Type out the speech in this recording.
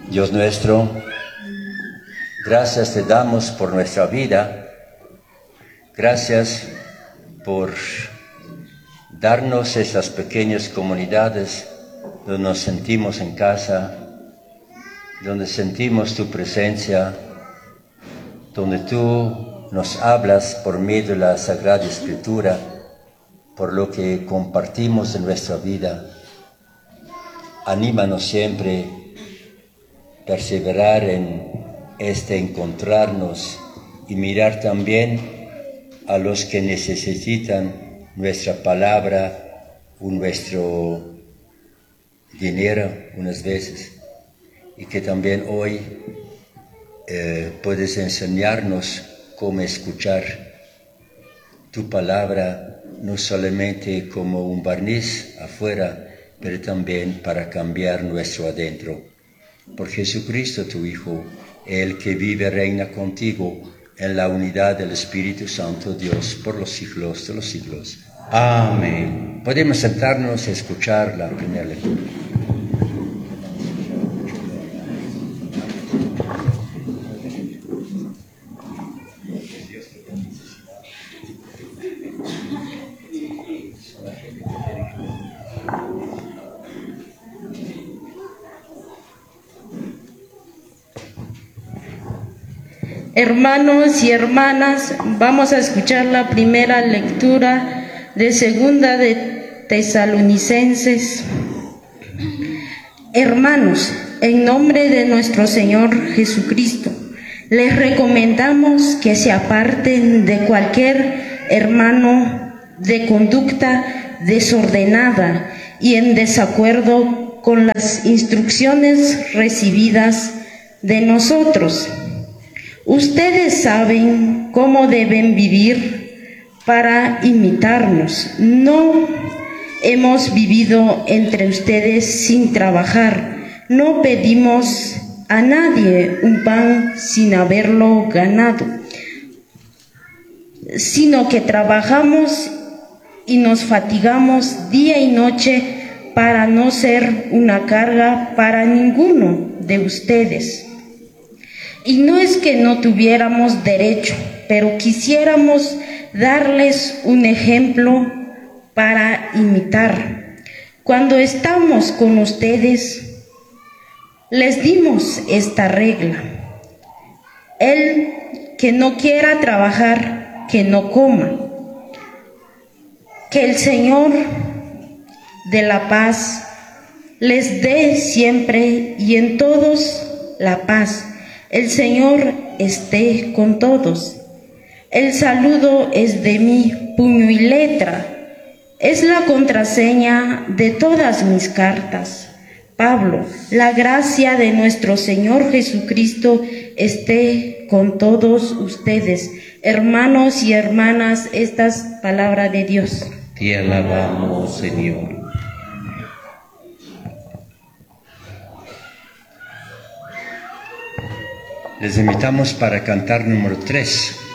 Dios nuestro, gracias te damos por nuestra vida, gracias por darnos estas pequeñas comunidades donde nos sentimos en casa, donde sentimos tu presencia, donde tú nos hablas por medio de la Sagrada Escritura, por lo que compartimos en nuestra vida. Anímanos siempre a perseverar en encontrarnos y mirar también a los que necesitan nuestra palabra o nuestro dinero unas veces, y que también hoy puedes enseñarnos cómo escuchar tu palabra, no solamente como un barniz afuera, pero también para cambiar nuestro adentro. Por Jesucristo tu Hijo, el que vive y reina contigo en la unidad del Espíritu Santo, Dios, por los siglos de los siglos. Amén. Podemos sentarnos y escuchar la primera lectura. Hermanos y hermanas, vamos a escuchar la primera lectura de Segunda de Tesalonicenses. Hermanos, en nombre de nuestro Señor Jesucristo, les recomendamos que se aparten de cualquier hermano de conducta desordenada y en desacuerdo con las instrucciones recibidas de nosotros. Ustedes saben cómo deben vivir para imitarnos. No hemos vivido entre ustedes sin trabajar. No pedimos a nadie un pan sin haberlo ganado, sino que trabajamos y nos fatigamos día y noche para no ser una carga para ninguno de ustedes. Y no es que no tuviéramos derecho, pero quisiéramos darles un ejemplo para imitar. Cuando estamos con ustedes, les dimos esta regla: el que no quiera trabajar, que no coma. Que el Señor de la paz les dé siempre y en todos la paz. El Señor esté con todos. El saludo es de mi puño y letra. Es la contraseña de todas mis cartas. Pablo, la gracia de nuestro Señor Jesucristo esté con todos ustedes. Hermanos y hermanas, esta es palabra de Dios. Te alabamos, Señor. Les invitamos para cantar número 3.